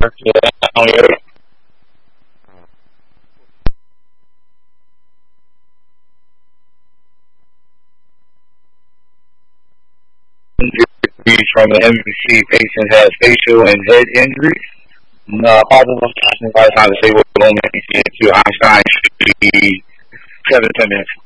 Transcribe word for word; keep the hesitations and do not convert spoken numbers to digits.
From the M V C patient has facial and head injuries. Uh, possible by the time to say what only to Einstein should be seven to ten minutes.